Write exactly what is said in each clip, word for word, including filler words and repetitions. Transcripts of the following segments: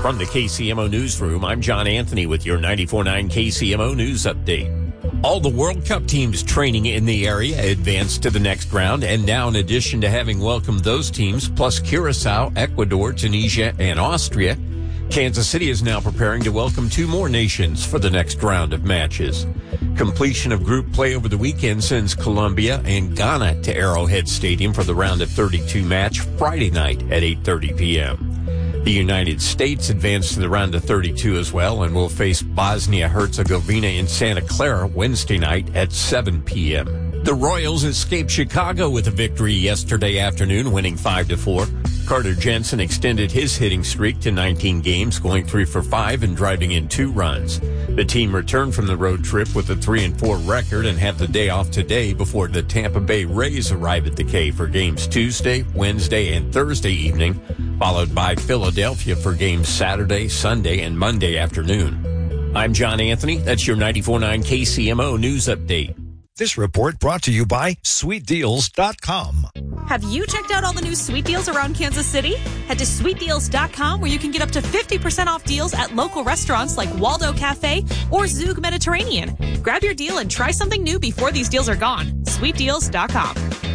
From the K C M O Newsroom, I'm John Anthony with your ninety-four point nine K C M O News Update. All the World Cup teams training in the area advanced to the next round, and now in addition to having welcomed those teams, plus Curacao, Ecuador, Tunisia, and Austria, Kansas City is now preparing to welcome two more nations for the next round of matches. Completion of group play over the weekend sends Colombia and Ghana to Arrowhead Stadium for the round of thirty-two match Friday night at eight thirty p.m. The United States advanced to the round of thirty-two as well and will face Bosnia-Herzegovina in Santa Clara Wednesday night at seven p.m. The Royals escaped Chicago with a victory yesterday afternoon, winning five to four. Carter Jensen extended his hitting streak to nineteen games, going three for five and driving in two runs. The team returned from the road trip with a three and four record and have the day off today before the Tampa Bay Rays arrive at the K for games Tuesday, Wednesday, and Thursday evening, followed by Philadelphia for games Saturday, Sunday, and Monday afternoon. I'm John Anthony. That's your ninety-four point nine K C M O News Update. This report brought to you by sweet deals dot com. Have you checked out all the new sweet deals around Kansas City? Head to sweet deals dot com where you can get up to fifty percent off deals at local restaurants like Waldo Cafe or Zug Mediterranean. Grab your deal and try something new before these deals are gone. sweet deals dot com.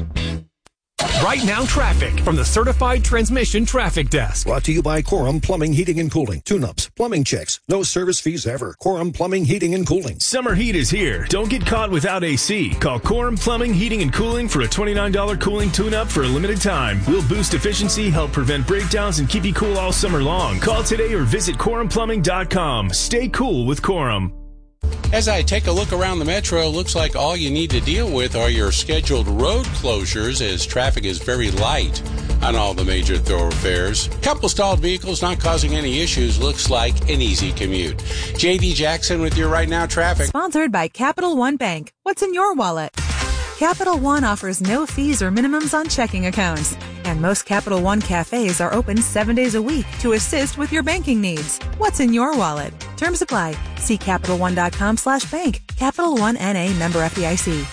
Right Now traffic from the Certified Transmission Traffic Desk. Brought to you by Corum Plumbing, Heating, and Cooling. Tune-ups, plumbing checks, no service fees ever. Corum Plumbing, Heating, and Cooling. Summer heat is here. Don't get caught without A C. Call Corum Plumbing, Heating, and Cooling for a twenty-nine dollars cooling tune-up for a limited time. We'll boost efficiency, help prevent breakdowns, and keep you cool all summer long. Call today or visit corum plumbing dot com. Stay cool with Corum. As I take a look around the metro, looks like all you need to deal with are your scheduled road closures as traffic is very light on all the major thoroughfares. Couple stalled vehicles not causing any issues. Looks like an easy commute. J D Jackson with your Right Now traffic. Sponsored by Capital One Bank. What's in your wallet? Capital One offers no fees or minimums on checking accounts. And most Capital One cafes are open seven days a week to assist with your banking needs. What's in your wallet? Terms apply. See Capital One dot com slash bank. Capital One N A member F D I C.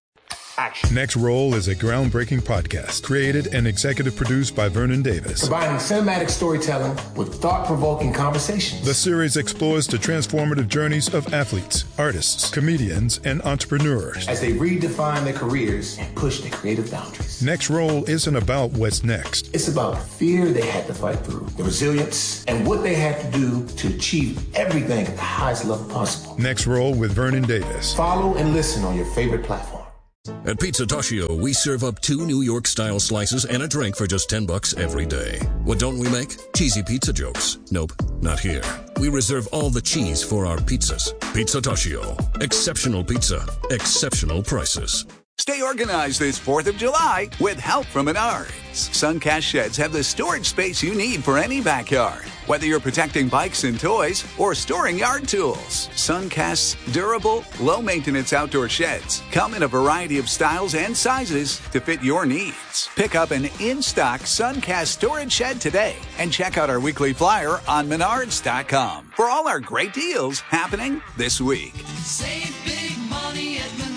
Action. Next Roll is a groundbreaking podcast created and executive produced by Vernon Davis. Combining cinematic storytelling with thought-provoking conversations. The series explores the transformative journeys of athletes, artists, comedians, and entrepreneurs as they redefine their careers and push their creative boundaries. Next Roll isn't about what's next. It's about the fear they had to fight through, the resilience, and what they had to do to achieve everything at the highest level possible. Next Roll with Vernon Davis. Follow and listen on your favorite platform. At Pizza Toshio, we serve up two New York-style slices and a drink for just ten bucks every day. What don't we make? Cheesy pizza jokes. Nope, not here. We reserve all the cheese for our pizzas. Pizza Toshio. Exceptional pizza. Exceptional prices. Stay organized this fourth of July with help from Menards. Suncast sheds have the storage space you need for any backyard. Whether you're protecting bikes and toys or storing yard tools, Suncast's durable, low-maintenance outdoor sheds come in a variety of styles and sizes to fit your needs. Pick up an in-stock Suncast storage shed today and check out our weekly flyer on menards dot com for all our great deals happening this week. Save big money at Menards.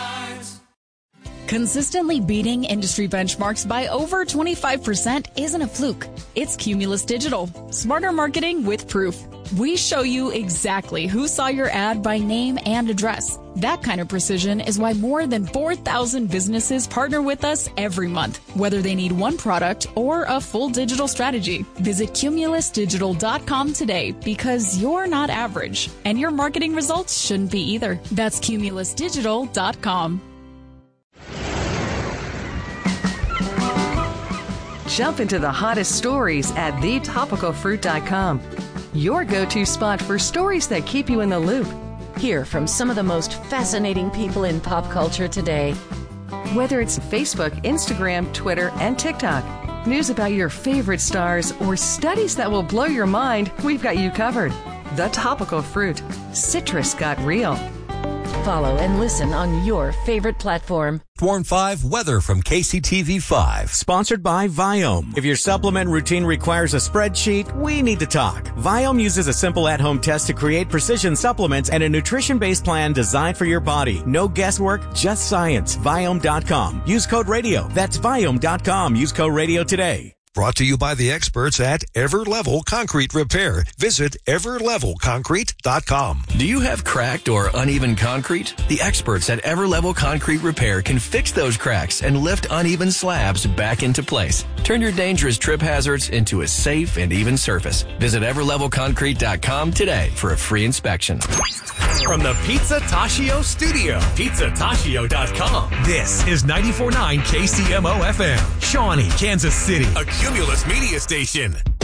Consistently beating industry benchmarks by over twenty-five percent isn't a fluke. It's Cumulus Digital. Smarter marketing with proof. We show you exactly who saw your ad by name and address. That kind of precision is why more than four thousand businesses partner with us every month, whether they need one product or a full digital strategy. Visit cumulus digital dot com today because you're not average, and your marketing results shouldn't be either. That's cumulus digital dot com. Jump into the hottest stories at the topical fruit dot com. Your go-to spot for stories that keep you in the loop. Hear from some of the most fascinating people in pop culture today. Whether it's Facebook, Instagram, Twitter, and TikTok, news about your favorite stars, or studies that will blow your mind, we've got you covered. The Topical Fruit. Citrus got real. Follow and listen on your favorite platform. Swarm five weather from K C T V five. Sponsored by Viome. If your supplement routine requires a spreadsheet, we need to talk. Viome uses a simple at-home test to create precision supplements and a nutrition-based plan designed for your body. No guesswork, just science. Viome dot com. Use code radio. That's Viome dot com. Use code radio today. Brought to you by the experts at Everlevel Concrete Repair. Visit ever level concrete dot com. Do you have cracked or uneven concrete? The experts at Everlevel Concrete Repair can fix those cracks and lift uneven slabs back into place. Turn your dangerous trip hazards into a safe and even surface. Visit ever level concrete dot com today for a free inspection. From the Pizza Tashio studio, pizza tashio dot com. This is ninety-four point nine K C M O F M, Shawnee, Kansas City, a Cumulus media station.